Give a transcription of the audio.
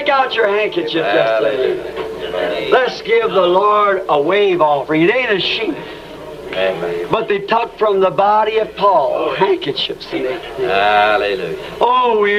Take out your handkerchief just a minute. Hallelujah. Let's give the Lord a wave offering. It ain't a sheep. Amen. But they took from the body of Paul handkerchiefs. And Hallelujah. oh, we